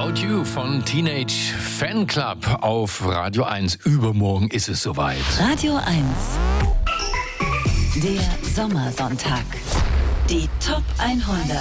About You von Teenage Fanclub auf Radio 1. Übermorgen ist es soweit. Radio 1. Der Sommersonntag. Die Top 100.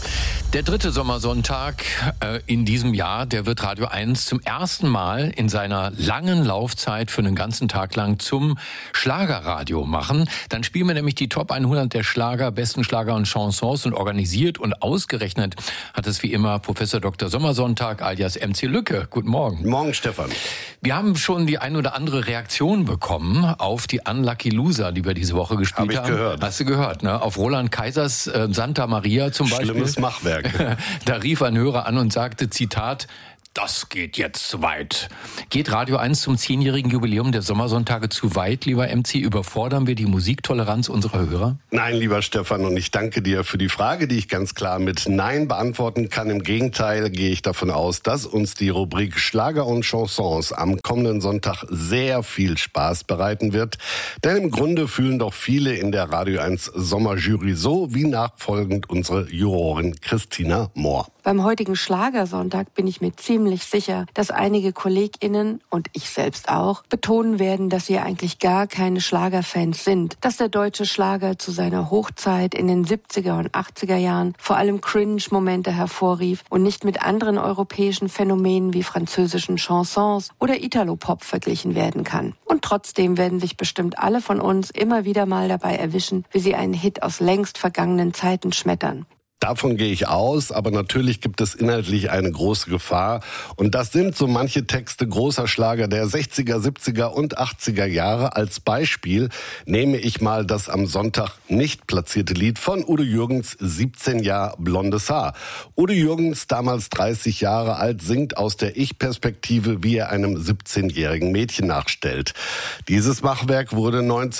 Der dritte Sommersonntag in diesem Jahr, der wird Radio 1 zum ersten Mal in seiner langen Laufzeit für einen ganzen Tag lang zum Schlagerradio machen. Dann spielen wir nämlich die Top 100 der Schlager, besten Schlager und Chansons, und organisiert und ausgerechnet hat es wie immer Professor Dr. Sommersonntag alias MC Lücke. Guten Morgen. Morgen, Stefan. Wir haben schon die ein oder andere Reaktion bekommen auf die Unlucky Loser, die wir diese Woche gespielt haben. Hab ich gehört. Hast du gehört, ne? Auf Roland Kaisers Santa Maria zum Beispiel. Schlimmes Machwerk. Da rief ein Hörer an und sagte, Zitat, das geht jetzt zu weit. Geht Radio 1 zum 10-jährigen Jubiläum der Sommersonntage zu weit, lieber MC? Überfordern wir die Musiktoleranz unserer Hörer? Nein, lieber Stefan, und ich danke dir für die Frage, die ich ganz klar mit Nein beantworten kann. Im Gegenteil gehe ich davon aus, dass uns die Rubrik Schlager und Chansons am kommenden Sonntag sehr viel Spaß bereiten wird. Denn im Grunde fühlen doch viele in der Radio 1 Sommerjury so wie nachfolgend unsere Jurorin Christina Mohr. Beim heutigen Schlagersonntag bin ich mir ziemlich sicher, dass einige KollegInnen und ich selbst auch betonen werden, dass sie eigentlich gar keine Schlagerfans sind. Dass der deutsche Schlager zu seiner Hochzeit in den 70er und 80er Jahren vor allem Cringe-Momente hervorrief und nicht mit anderen europäischen Phänomenen wie französischen Chansons oder Italo-Pop verglichen werden kann. Und trotzdem werden sich bestimmt alle von uns immer wieder mal dabei erwischen, wie sie einen Hit aus längst vergangenen Zeiten schmettern. Davon gehe ich aus, aber natürlich gibt es inhaltlich eine große Gefahr. Und das sind so manche Texte großer Schlager der 60er, 70er und 80er Jahre. Als Beispiel nehme ich mal das am Sonntag nicht platzierte Lied von Udo Jürgens, 17 Jahre blondes Haar. Udo Jürgens, damals 30 Jahre alt, singt aus der Ich-Perspektive, wie er einem 17-jährigen Mädchen nachstellt. Dieses Machwerk wurde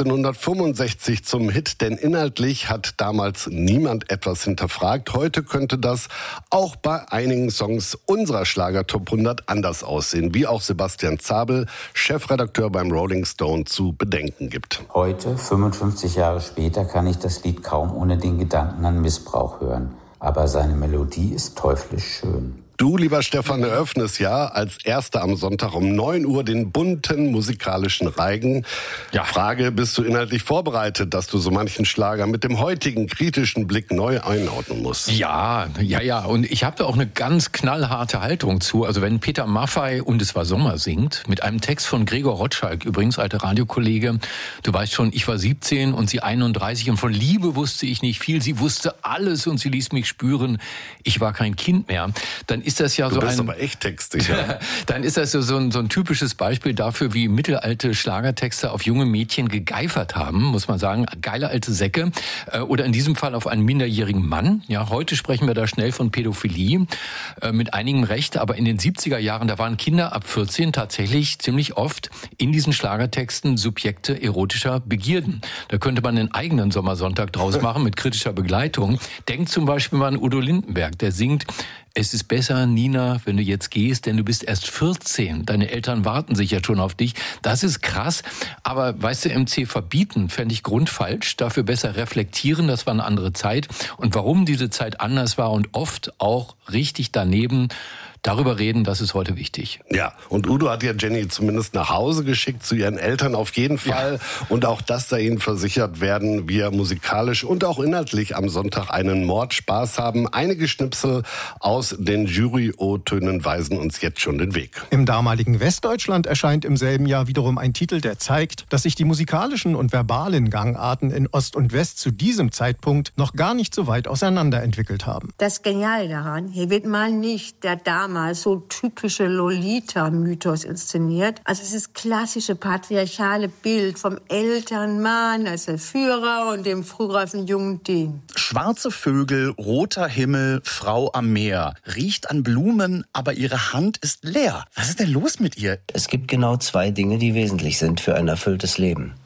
1965 zum Hit, denn inhaltlich hat damals niemand etwas hinterfragt. Heute könnte das auch bei einigen Songs unserer Schlager-Top 100 anders aussehen, wie auch Sebastian Zabel, Chefredakteur beim Rolling Stone, zu bedenken gibt. Heute, 55 Jahre später, kann ich das Lied kaum ohne den Gedanken an Missbrauch hören. Aber seine Melodie ist teuflisch schön. Du, lieber Stefan, eröffnest ja als Erster am Sonntag um 9 Uhr den bunten musikalischen Reigen. Ja. Frage, bist du inhaltlich vorbereitet, dass du so manchen Schlager mit dem heutigen kritischen Blick neu einordnen musst? Ja. Und ich habe da auch eine ganz knallharte Haltung zu. Also wenn Peter Maffay Und es war Sommer singt, mit einem Text von Gregor Rotschalk, übrigens alter Radiokollege, du weißt schon, ich war 17 und sie 31 und von Liebe wusste ich nicht viel. Sie wusste alles und sie ließ mich spüren, ich war kein Kind mehr. Dann ist das ja du bist aber echt textig, ja. Dann ist das so ein typisches Beispiel dafür, wie mittelalte Schlagertexte auf junge Mädchen gegeifert haben, muss man sagen. Geile alte Säcke. Oder in diesem Fall auf einen minderjährigen Mann. Ja, heute sprechen wir da schnell von Pädophilie, mit einigem Recht. Aber in den 70er Jahren, da waren Kinder ab 14 tatsächlich ziemlich oft in diesen Schlagertexten Subjekte erotischer Begierden. Da könnte man einen eigenen Sommersonntag draus machen mit kritischer Begleitung. Denkt zum Beispiel mal an Udo Lindenberg, der singt: Es ist besser, Nina, wenn du jetzt gehst, denn du bist erst 14. Deine Eltern warten sicher schon auf dich. Das ist krass. Aber weißt du, MC, verbieten fände ich grundfalsch. Dafür besser reflektieren, das war eine andere Zeit. Und warum diese Zeit anders war und oft auch richtig daneben, darüber reden, das ist heute wichtig. Ja, und Udo hat ja Jenny zumindest nach Hause geschickt, zu ihren Eltern auf jeden Fall. Ja. Und auch das sei ihnen versichert, werden wir musikalisch und auch inhaltlich am Sonntag einen Mordspaß haben. Einige Schnipsel aus den Jury-O-Tönen weisen uns jetzt schon den Weg. Im damaligen Westdeutschland erscheint im selben Jahr wiederum ein Titel, der zeigt, dass sich die musikalischen und verbalen Gangarten in Ost und West zu diesem Zeitpunkt noch gar nicht so weit auseinander entwickelt haben. Das Geniale daran, hier wird mal nicht der damals so typische Lolita-Mythos inszeniert. Also es ist klassische patriarchale Bild vom Elternmann als der Führer und dem frühreifen jungen Ding. Schwarze Vögel, roter Himmel, Frau am Meer. Riecht an Blumen, aber ihre Hand ist leer. Was ist denn los mit ihr? Es gibt genau 2 Dinge, die wesentlich sind für ein erfülltes Leben.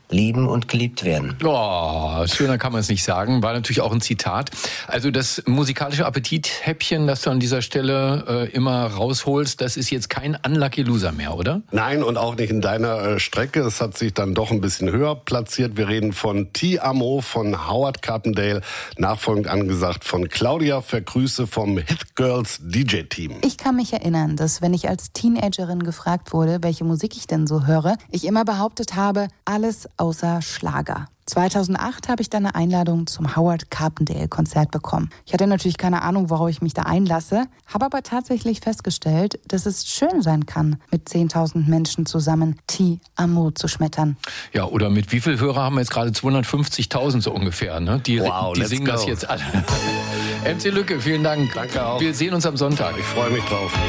lieben und geliebt werden. Oh, schöner kann man es nicht sagen. War natürlich auch ein Zitat. Also das musikalische Appetithäppchen, das du an dieser Stelle immer rausholst, das ist jetzt kein Unlucky Loser mehr, oder? Nein, und auch nicht in deiner Strecke. Es hat sich dann doch ein bisschen höher platziert. Wir reden von Ti Amo von Howard Carpendale, nachfolgend angesagt von Claudia Vergrüße vom Hit Girls DJ-Team. Ich kann mich erinnern, dass wenn ich als Teenagerin gefragt wurde, welche Musik ich denn so höre, ich immer behauptet habe, alles außer Schlager. 2008 habe ich dann eine Einladung zum Howard Carpendale-Konzert bekommen. Ich hatte natürlich keine Ahnung, worauf ich mich da einlasse, habe aber tatsächlich festgestellt, dass es schön sein kann, mit 10.000 Menschen zusammen Ti Amo zu schmettern. Ja, oder mit wie viel Hörer haben wir jetzt gerade? 250.000 so ungefähr, ne? Die singen das jetzt alle. MC Lücke, vielen Dank. Danke auch. Wir sehen uns am Sonntag. Ich freue mich drauf.